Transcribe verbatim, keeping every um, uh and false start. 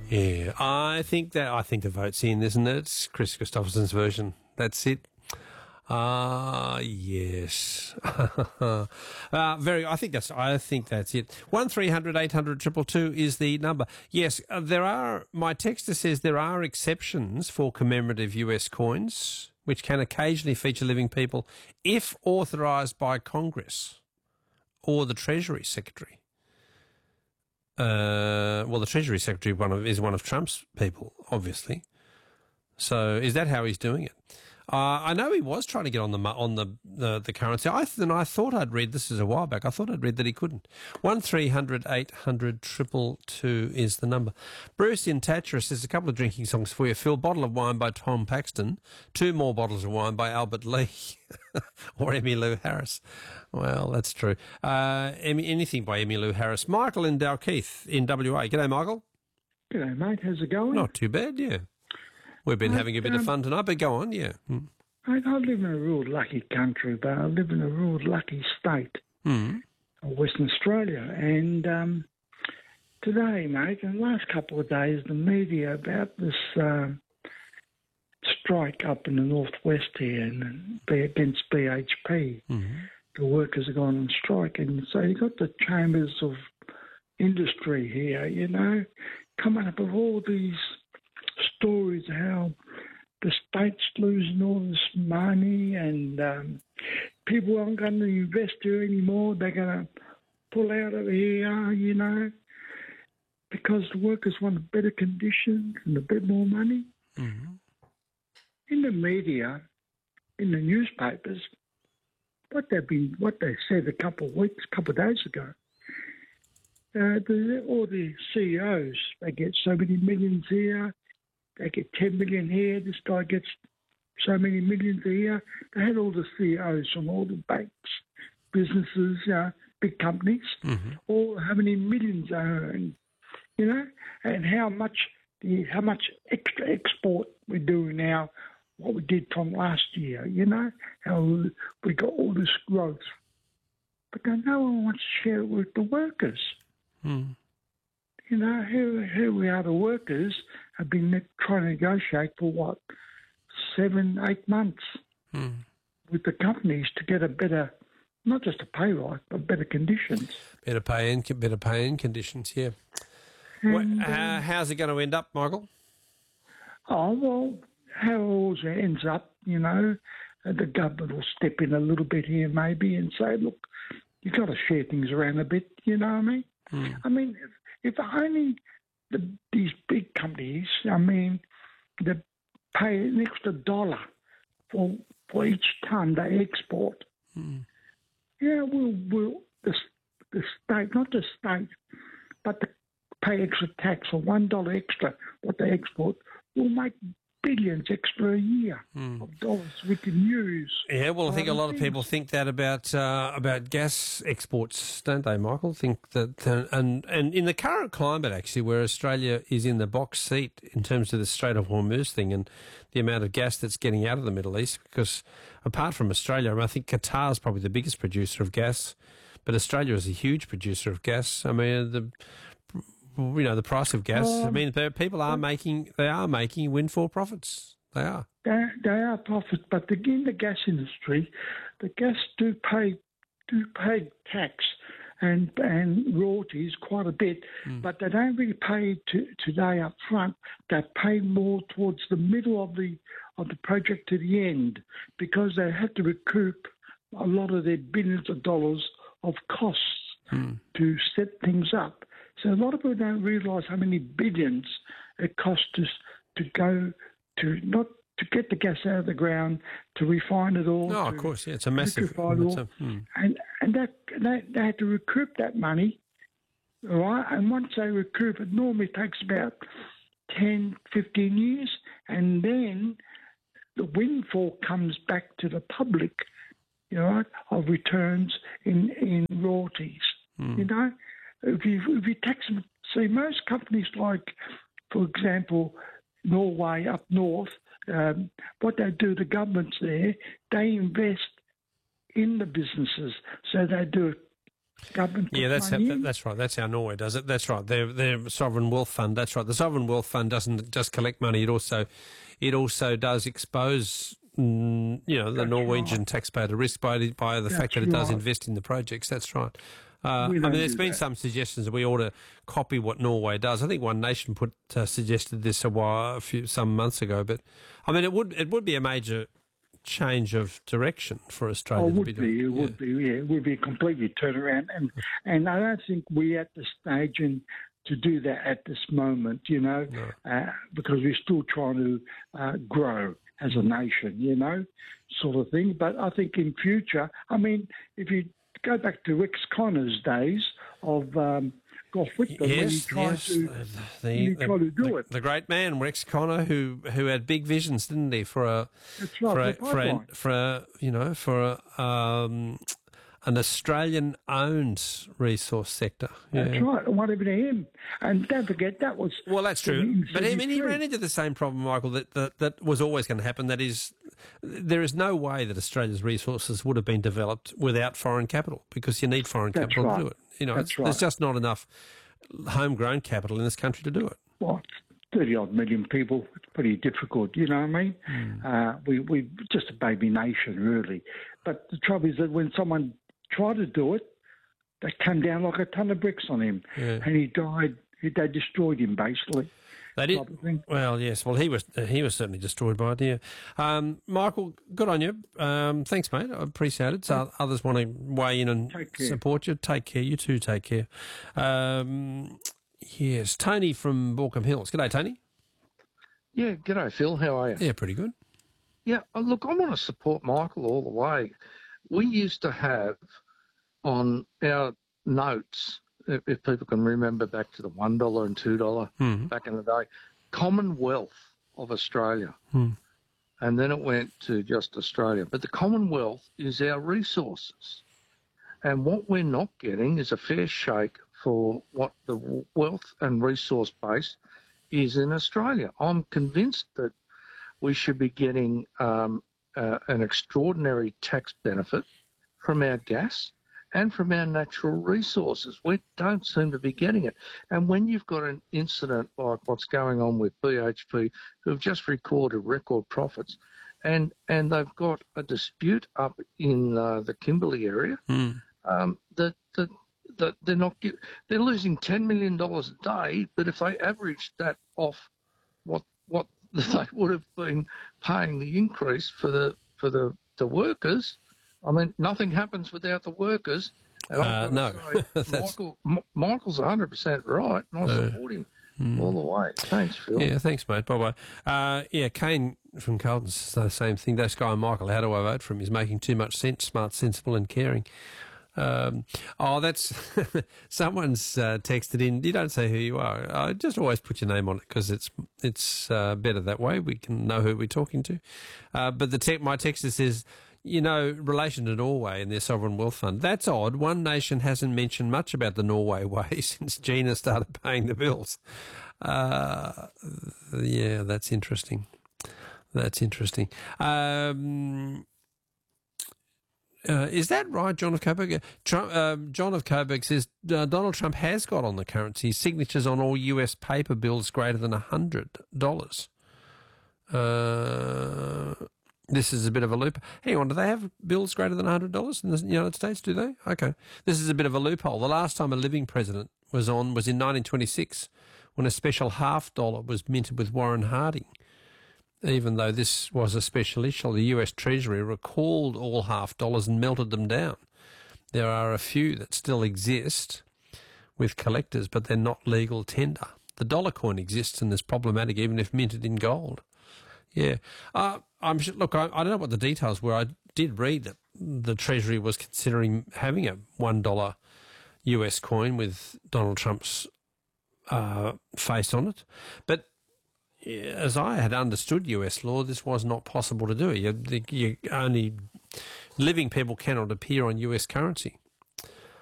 Yeah, I think that I think the vote's in, isn't it? It's Chris Christopherson's version. That's it. Ah, uh, yes. uh, very. I think that's. I think that's it. One three hundred eight hundred triple two is the number. Yes, uh, there are. My texter says there are exceptions for commemorative U S coins, which can occasionally feature living people, if authorised by Congress or the Treasury Secretary. Uh, well, the Treasury Secretary one of, is one of Trump's people, obviously. So is that how he's doing it? Uh, I know he was trying to get on the on the the, the currency. I th- and I thought I'd read this is a while back. I thought I'd read that he couldn't. One three hundred eight hundred triple two is the number. Bruce in Tatchurus says a couple of drinking songs for you. Phil, Bottle of Wine by Tom Paxton. Two more bottles of wine by Albert Lee or Emmylou Harris. Well, that's true. Uh, Emmy, anything by Emmylou Harris. Michael in Dalkeith in W A. G'day, Michael. G'day, mate. How's it going? Not too bad, yeah. We've been I, having a bit um, of fun tonight, but go on, yeah. Mm. I, I live in a real lucky country, but I live in a real lucky state mm. of Western Australia. And um, today, mate, in the last couple of days, the media about this uh, strike up in the northwest here and against B H P. Mm-hmm. The workers have gone on strike. And so you've got the chambers of industry here, you know, coming up with all these stories how the state's losing all this money and um, people aren't going to invest here anymore. They're going to pull out of here, you know, because the workers want better conditions and a bit more money. Mm-hmm. In the media, in the newspapers, what they've been, what they said a couple of weeks, a couple of days ago, uh, the, all the C E Os, they get so many millions here. They get ten million here. This guy gets so many millions here. They had all the C E Os from all the banks, businesses, uh, big companies, mm-hmm. all how many millions they earn, you know, and how much the how much extra export we're doing now, what we did from last year, you know, how we got all this growth. But then no one wants to share it with the workers. Mm. You know, here, here we are, the workers have been trying to negotiate for, what, seven, eight months mm. with the companies to get a better, not just a pay rise, but better conditions. Better pay and better pay and conditions, yeah. And, what, uh, how's it going to end up, Michael? Oh, well, how it all ends up, you know, the government will step in a little bit here maybe and say, look, you've got to share things around a bit, you know what I mean? Mm. I mean, if only the, these big companies, I mean, they pay an extra dollar for for each ton they export. Mm. Yeah, we'll, we'll the, the state, not the state, but the pay extra tax for one dollar extra what they export will make billions extra a year mm. of dollars we can use. Yeah, well, I think a lot of people think that about uh, about gas exports, don't they, Michael? Think that, uh, and and in the current climate, actually, where Australia is in the box seat in terms of the Strait of Hormuz thing and the amount of gas that's getting out of the Middle East, because apart from Australia, I, mean, I think Qatar is probably the biggest producer of gas, but Australia is a huge producer of gas. I mean, the you know the price of gas. Um, I mean, people are making they are making windfall profits. They are. They, they are profits, but in the gas industry, the gas do pay do pay tax and and royalties quite a bit, mm. but they don't really pay to, today up front. They pay more towards the middle of the of the project to the end because they have to recoup a lot of their billions of dollars of costs mm. to set things up. So a lot of people don't realise how many billions it costs us to go to not to get the gas out of the ground, to refine it all. No, of course, yeah, it's a massive. It all, a, hmm. And and that they, they had to recoup that money, all right? And once they recoup it, normally takes about ten, fifteen years, and then the windfall comes back to the public, you know, of returns in in royalties, hmm. you know. If you, if you tax them, see, most companies like, for example, Norway up north, um, what they do, the governments there, they invest in the businesses. So they do Government Yeah, puts that's how, money that, in. that's right. That's how Norway does it. That's right. Their their sovereign wealth fund. That's right. The sovereign wealth fund doesn't just collect money. It also it also does expose mm, you know the That's Norwegian right. taxpayer to risk by the- by the That's fact that it does right. invest in the projects. That's right. Uh, We I don't mean, there's do been that. some suggestions that we ought to copy what Norway does. I think One Nation put uh, suggested this a while, a few some months ago. But I mean, it would it would be a major change of direction for Australia Oh, it to be would doing. be. It Yeah. would be. Yeah, it would be a completely turnaround, and and I don't think we're at the stage in to do that at this moment. You know, No. uh, because we're still trying to uh, grow as a nation. You know, sort of thing. But I think in future, I mean, if you go back to Rex Connor's days of um, Golf Whitlam, when he Yes, tried yes. to. The, when he the, tried to do the, it. the great man, Rex Connor, who who had big visions, didn't he, for a That's right, for a, the for a, pipeline. for a you know for a, um, an Australian-owned resource sector. That's Yeah. right. And what happened to him? And don't forget that was. Well, that's true. in But I mean, he seventy-three. ran into the same problem, Michael, that, that, that was always going to happen. That is, there is no way that Australia's resources would have been developed without foreign capital, because you need foreign That's capital right. to do it. You know, That's it's- there's right. just not enough homegrown capital in this country to do it. What, thirty odd million people? It's pretty difficult, you know what I mean? Hmm. Uh, we, we're just a baby nation, really. But the trouble is that when someone tried to do it, they came down like a ton of bricks on him. Yeah. And he died. He, they destroyed him, basically. They did. Type of thing. Well, yes. Well, he was uh, he was certainly destroyed by it. Yeah. Um, Michael, good on you. Um, thanks, mate. I appreciate it. So others want to weigh in and Take care. support you. Take care. You too. Take care. Um, yes, Tony from Borkham Hills. G'day, Tony. Yeah, g'day, Phil. How are you? Yeah, pretty good. Yeah, uh, look, I want to support Michael all the way. We used to have on our notes, if, if people can remember back to the one dollar and two dollars Hmm. back in the day, Commonwealth of Australia. Hmm. And then it went to just Australia. But the Commonwealth is our resources. And what we're not getting is a fair shake for what the w- wealth and resource base is in Australia. I'm convinced that we should be getting um, uh, an extraordinary tax benefit from our gas and from our natural resources. We don't seem to be getting it. And when you've got an incident like what's going on with B H P, who have just recorded record profits, and, and they've got a dispute up in uh, the Kimberley area, Hmm. um, that, that, that they're not gi- they're losing ten million dollars a day, but if they averaged that off what what they would have been paying the increase for the for the, the workers, I mean, nothing happens without the workers. And I've Uh, got no. to say, That's- Michael, M- Michael's one hundred percent right, and I Uh, support him all the way. Thanks, Phil. Yeah, thanks, mate. Bye bye. Uh, yeah, Kane from Carlton says the same thing. That's Guy and Michael. How do I vote for him? He's making too much sense, smart, sensible, and caring. Um, oh, that's someone's uh, texted in. You don't say who you are. I just always put your name on it because it's it's uh, better that way. We can know who we're talking to. Uh, but the te- my texter says, you know, relation to Norway and their sovereign wealth fund. That's odd. One Nation hasn't mentioned much about the Norway way since Gina started paying the bills. Uh, yeah, that's interesting. That's interesting. Um, Uh, is that right, John of Coburg? Trump, uh, John of Coburg says uh, Donald Trump has got on the currency signatures on all U S paper bills greater than one hundred dollars. Uh, this is a bit of a loop. Hang on, do they have bills greater than one hundred dollars in the United States, do they? Okay. This is a bit of a loophole. The last time a living president was on was in nineteen twenty-six when a special half dollar was minted with Warren Harding. Even though this was a special issue, the U S Treasury recalled all half dollars and melted them down. There are a few that still exist with collectors, but they're not legal tender. The dollar coin exists and is problematic even if minted in gold. Yeah. Uh, I'm sure, look, I, I don't know what the details were. I did read that the Treasury was considering having a one dollar U S coin with Donald Trump's uh, face on it. But as I had understood U S law, this was not possible to do. You, you only living people cannot appear on U S currency.